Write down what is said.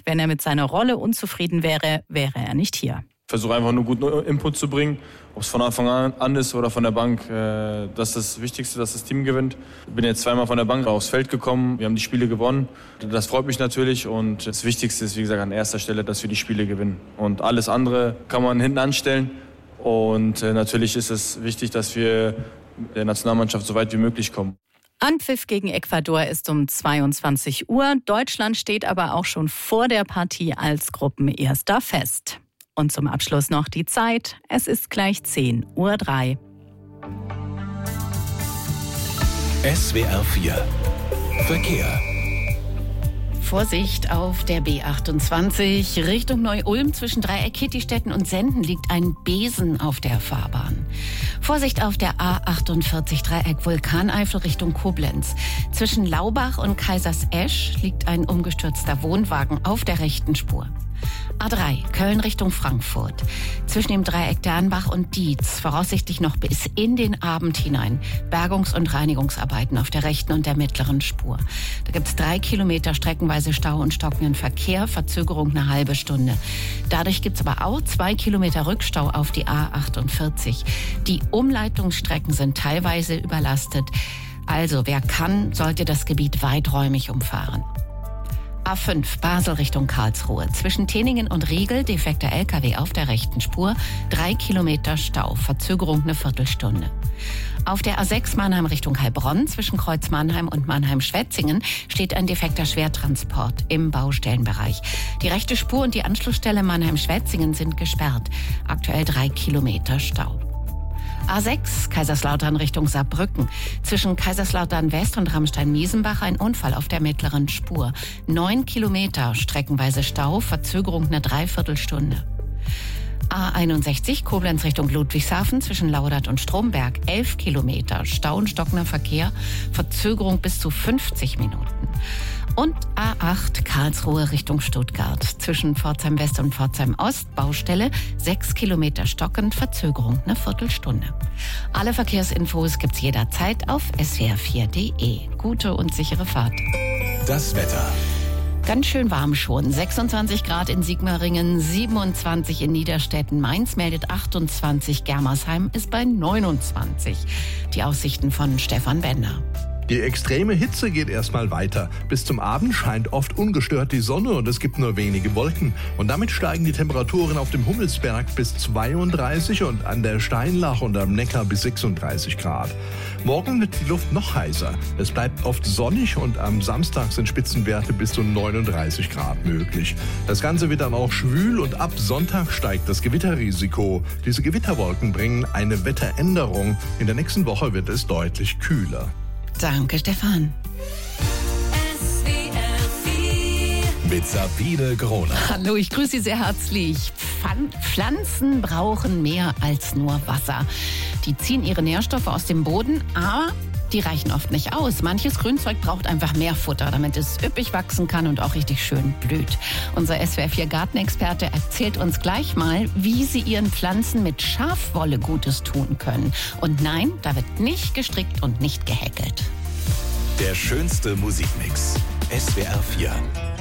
Wenn er mit seiner Rolle unzufrieden wäre, wäre er nicht hier. Ich versuche einfach nur guten Input zu bringen, ob es von Anfang an ist oder von der Bank. Das ist das Wichtigste, dass das Team gewinnt. Ich bin jetzt zweimal von der Bank aufs Feld gekommen, wir haben die Spiele gewonnen. Das freut mich natürlich und das Wichtigste ist, wie gesagt, an erster Stelle, dass wir die Spiele gewinnen. Und alles andere kann man hinten anstellen. Und natürlich ist es wichtig, dass wir der Nationalmannschaft so weit wie möglich kommen. Anpfiff gegen Ecuador ist um 22 Uhr. Deutschland steht aber auch schon vor der Partie als Gruppenerster fest. Und zum Abschluss noch die Zeit. Es ist gleich 10:03 Uhr. SWR 4 Verkehr. Vorsicht auf der B28 Richtung Neu-Ulm zwischen Dreieck Kittistetten und Senden liegt ein Besen auf der Fahrbahn. Vorsicht auf der A48 Dreieck Vulkaneifel Richtung Koblenz. Zwischen Laubach und Kaisersesch liegt ein umgestürzter Wohnwagen auf der rechten Spur. A3 Köln Richtung Frankfurt. Zwischen dem Dreieck Dernbach und Dietz voraussichtlich noch bis in den Abend hinein Bergungs- und Reinigungsarbeiten auf der rechten und der mittleren Spur. Da gibt es 3 Kilometer streckenweise Stau und stockenden Verkehr, Verzögerung eine halbe Stunde. Dadurch gibt es aber auch 2 Kilometer Rückstau auf die A48. Die Umleitungsstrecken sind teilweise überlastet. Also wer kann, sollte das Gebiet weiträumig umfahren. A5 Basel Richtung Karlsruhe. Zwischen Teningen und Riegel defekter LKW auf der rechten Spur. 3 Kilometer Stau, Verzögerung eine Viertelstunde. Auf der A6 Mannheim Richtung Heilbronn zwischen Kreuz Mannheim und Mannheim-Schwetzingen steht ein defekter Schwertransport im Baustellenbereich. Die rechte Spur und die Anschlussstelle Mannheim-Schwetzingen sind gesperrt. Aktuell 3 Kilometer Stau. A6 Kaiserslautern Richtung Saarbrücken. Zwischen Kaiserslautern West und Ramstein-Miesenbach ein Unfall auf der mittleren Spur. 9 Kilometer streckenweise Stau, Verzögerung eine Dreiviertelstunde. A61 Koblenz Richtung Ludwigshafen zwischen Laudert und Stromberg. 11 Kilometer Stau und stockender Verkehr, Verzögerung bis zu 50 Minuten. Und A8 Karlsruhe Richtung Stuttgart. Zwischen Pforzheim West und Pforzheim Ost Baustelle 6 Kilometer stockend, Verzögerung eine Viertelstunde. Alle Verkehrsinfos gibt's jederzeit auf swr4.de. Gute und sichere Fahrt. Das Wetter. Ganz schön warm schon. 26 Grad in Sigmaringen, 27 in Niederstetten. Mainz meldet 28, Germersheim ist bei 29. Die Aussichten von Stefan Bender. Die extreme Hitze geht erstmal weiter. Bis zum Abend scheint oft ungestört die Sonne und es gibt nur wenige Wolken. Und damit steigen die Temperaturen auf dem Hummelsberg bis 32 und an der Steinlach und am Neckar bis 36 Grad. Morgen wird die Luft noch heißer. Es bleibt oft sonnig und am Samstag sind Spitzenwerte bis zu 39 Grad möglich. Das Ganze wird dann auch schwül und ab Sonntag steigt das Gewitterrisiko. Diese Gewitterwolken bringen eine Wetteränderung. In der nächsten Woche wird es deutlich kühler. Danke, Stefan. Mit Sabine Groner. Hallo, ich grüße Sie sehr herzlich. Pflanzen brauchen mehr als nur Wasser. Die ziehen ihre Nährstoffe aus dem Boden, aber die reichen oft nicht aus. Manches Grünzeug braucht einfach mehr Futter, damit es üppig wachsen kann und auch richtig schön blüht. Unser SWR4 Gartenexperte erzählt uns gleich mal, wie Sie Ihren Pflanzen mit Schafwolle Gutes tun können. Und nein, da wird nicht gestrickt und nicht gehäkelt. Der schönste Musikmix. SWR 4.